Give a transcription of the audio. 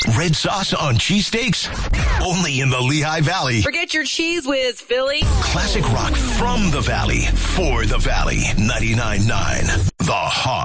Red sauce on cheesesteaks? Only in the Lehigh Valley. Forget your Cheese Whiz, Philly. Classic rock from the Valley, for the Valley. 99.9 The Heart.